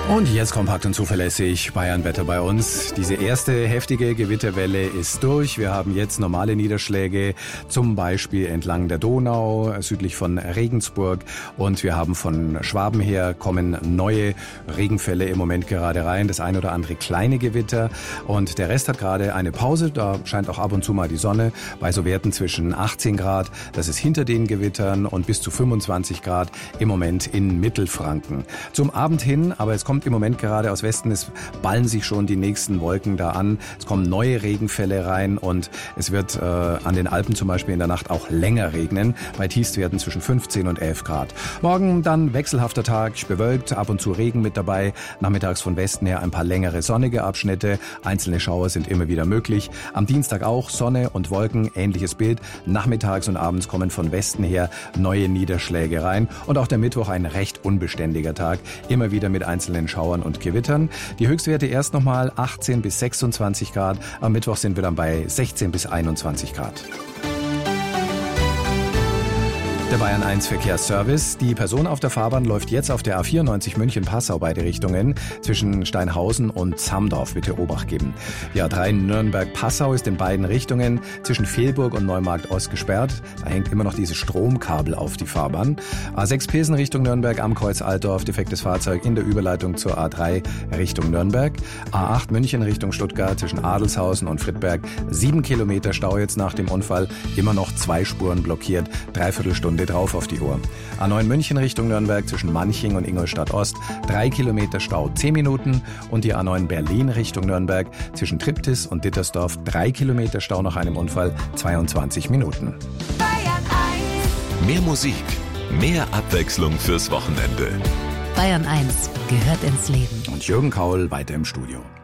Und jetzt kompakt und zuverlässig Bayern-Wetter bei uns. Diese erste heftige Gewitterwelle ist durch. Wir haben jetzt normale Niederschläge, zum Beispiel entlang der Donau, südlich von Regensburg. Und wir haben von Schwaben her kommen neue Regenfälle im Moment gerade rein. Das ein oder andere kleine Gewitter. Und der Rest hat gerade eine Pause. Da scheint auch ab und zu mal die Sonne bei so Werten zwischen 18 Grad. Das ist hinter den Gewittern und bis zu 25 Grad im Moment in Mittelfranken. Zum Abend hin, aber es kommt im Moment gerade aus Westen, es ballen sich schon die nächsten Wolken da an. Es kommen neue Regenfälle rein und es wird an den Alpen zum Beispiel in der Nacht auch länger regnen, bei Tiefstwerten zwischen 15 und 11 Grad. Morgen dann wechselhafter Tag, bewölkt, ab und zu Regen mit dabei. Nachmittags von Westen her ein paar längere sonnige Abschnitte. Einzelne Schauer sind immer wieder möglich. Am Dienstag auch Sonne und Wolken, ähnliches Bild. Nachmittags und abends kommen von Westen her neue Niederschläge rein. Und auch der Mittwoch ein recht unbeständiger Tag. Immer wieder mit einzelnen Schauern und Gewittern. Die Höchstwerte erst nochmal 18 bis 26 Grad. Am Mittwoch sind wir dann bei 16 bis 21 Grad. Der Bayern 1 Verkehrsservice. Die Person auf der Fahrbahn läuft jetzt auf der A94 München-Passau beide Richtungen zwischen Steinhausen und Zamdorf. Bitte Obacht geben. Die A3 Nürnberg-Passau ist in beiden Richtungen zwischen Fehlburg und Neumarkt-Ost gesperrt. Da hängt immer noch dieses Stromkabel auf die Fahrbahn. A6 Pilsen Richtung Nürnberg am Kreuz Altdorf. Defektes Fahrzeug in der Überleitung zur A3 Richtung Nürnberg. A8 München Richtung Stuttgart zwischen Adelshausen und Friedberg. 7 Kilometer Stau jetzt nach dem Unfall. Immer noch 2 Spuren blockiert. Dreiviertel Stunde drauf auf die Uhr. A9 München Richtung Nürnberg zwischen Manching und Ingolstadt Ost 3 Kilometer Stau 10 Minuten und die A9 Berlin Richtung Nürnberg zwischen Triptis und Dittersdorf 3 Kilometer Stau nach einem Unfall 22 Minuten. Bayern 1. Mehr Musik, mehr Abwechslung fürs Wochenende. Bayern 1 gehört ins Leben. Und Jürgen Kaul weiter im Studio.